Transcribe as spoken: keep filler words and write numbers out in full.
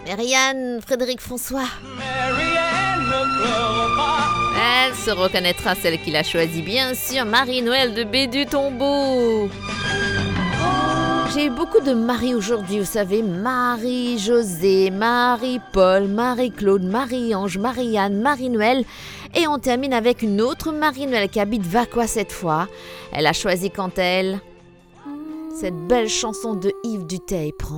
Marianne, Frédéric François. Marianne ne pleure pas. Elle se reconnaîtra, celle qu'il a choisie, bien sûr, Marie-Noël de Bédu Tombeau. J'ai eu beaucoup de Marie aujourd'hui, vous savez, Marie-Josée, Marie-Paul, Marie-Claude, Marie-Ange, Marie-Anne, Marie-Noël. Et on termine avec une autre Marie-Noël qui habite Vacquois cette fois. Elle a choisi quant elle cette belle chanson de Yves Duteil, Prends